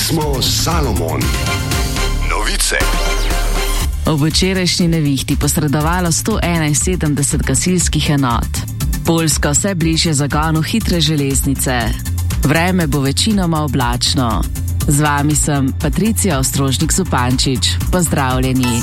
smo Salomon. Novice. Ob včerajšnji nevihti posredovalo 171 gasilskih enot. Poljska vse bližje zagonu hitre železnice. Vreme bo večinoma oblačno. Z vami sem Patricija Ostrožnik-Zupančič. Pozdravljeni.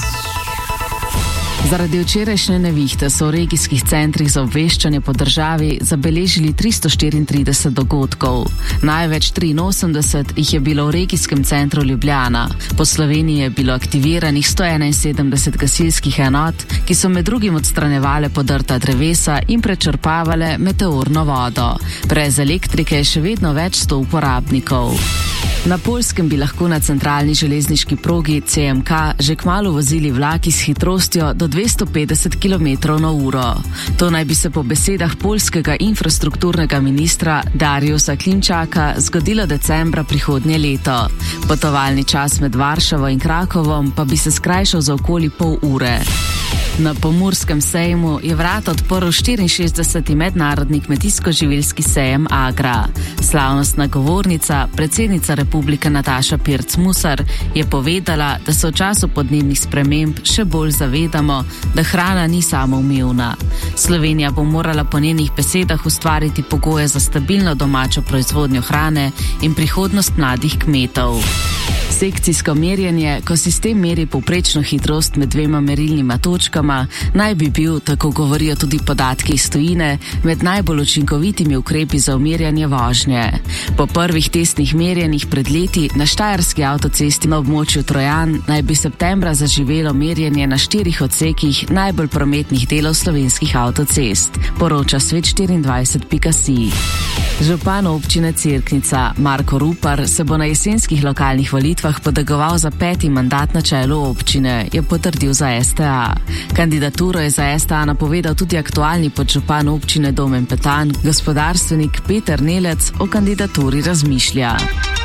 Zaradi včerajšnje nevihte so v regijskih centrih za obveščanje po državi zabeležili 334 dogodkov. Največ 83 jih je bilo v regijskem centru Ljubljana. Po Sloveniji je bilo aktiviranih 171 gasilskih enot, ki so med drugim odstranjevale podrta drevesa in prečrpavale meteorno vodo. Brez elektrike je še vedno več 100 uporabnikov. Na Poljskem bi lahko na centralni železniški progi CMK že kmalu vozili vlaki s hitrostjo do 250 km/h. To naj bi se po besedah poljskega infrastrukturnega ministra Dariusa Klimčaka zgodilo decembra prihodnje leto. Potovalni čas med Varšavo in Krakovom pa bi se skrajšal za okoli pol ure. Na Pomurskem sejmu je vrata odprl 64. mednarodni kmetijsko-živilski sejem Agra. Slavnostna govornica, predsednica Republike Nataša Pirc Musar, je povedala, da se v času podnebnih sprememb še bolj zavedamo, da hrana ni samoumevna. Slovenija bo morala po njenih besedah ustvariti pogoje za stabilno domačo proizvodnjo hrane in prihodnost mladih kmetov. Sekcijsko merjenje, ko sistem meri povprečno hitrost med dvema merilnima točkama, naj bi bil, tako govorijo tudi podatki iz tujine, med najbolj učinkovitimi ukrepi za umirjanje vožnje. Po prvih testnih merjenjih pred leti na štajerski avtocesti na območju Trojan naj bi septembra zaživelo merjenje na 4 odsekih najbolj prometnih delov slovenskih avtocest, poroča Svet24.si. Župan občine Cerknica Marko Rupar se bo na jesenskih lokalnih volitvah potegoval za 5. mandat na čelu občine, je potrdil za STA. Kandidaturo je za STA napovedal tudi aktualni podžupan občine Domen Petan, gospodarstvenik Peter Nelec o kandidaturi razmišlja.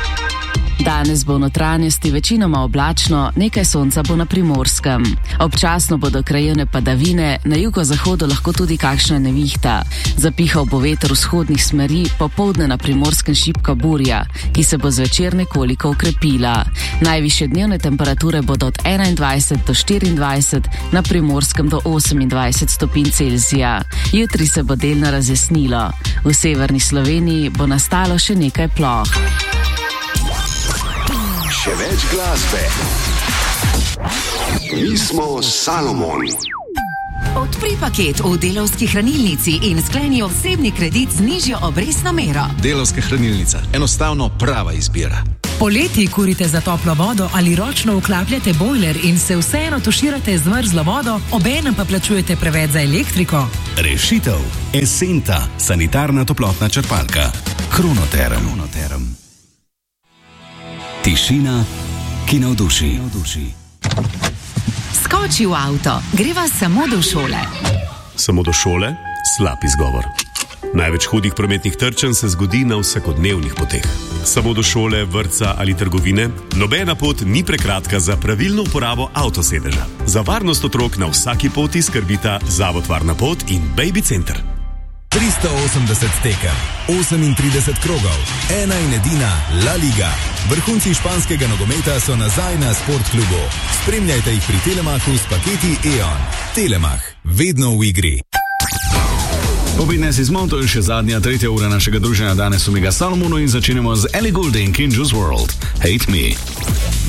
Danes bo v notranjosti večinoma oblačno, nekaj sonca bo na Primorskem. Občasno bodo krajevne padavine, na jugozahodu lahko tudi kakšna nevihta. Zapihal bo veter vzhodnih smeri, popoldne na Primorskem šibka burja, ki se bo zvečer nekoliko okrepila. Najvišje dnevne temperature bodo od 21 do 24, na Primorskem do 28 stopinj Celzija. Jutri se bo delno razjasnilo. V severni Sloveniji bo nastalo še nekaj ploh. Še več glasbe. Mi smo Salomon. Odpri paket v Delavski hranilnici in skleni osebni kredit z nižjo obrestno mero. Delavska hranilnica. Enostavno prava izbira. Poleti kurite za toplo vodo ali ročno vklapljate bojler in se vseeno tuširate z mrzlo vodo, obenem pa plačujete preveč za elektriko? Rešitev. Esenta. Sanitarna toplotna črpalka. Kronoterm. Tišina, ki navduši. Skoči v avto, greva samo do šole. Samo do šole? Slab izgovor. Največ hudih prometnih trčenj se zgodi na vsakodnevnih poteh. Samo do šole, vrtca ali trgovine? Nobena pot ni prekratka za pravilno uporabo avtosedeža. Za varnost otrok na vsaki poti skrbita Zavod Varna pot in Baby Center. 380 tekem, 38 krogov, ena in edina La Liga. Vrhunci španskega nogometa so nazaj na Sportklubu. Spremljajte jih pri Telemachu s paketi E.ON. Telemach, vedno v igri. Pobedne si smo, to je še zadnja, 3. ura našega druženja danes v Mega Salomonu in začenjamo z Ellie Goulding in Juice WRLD. Hate Me.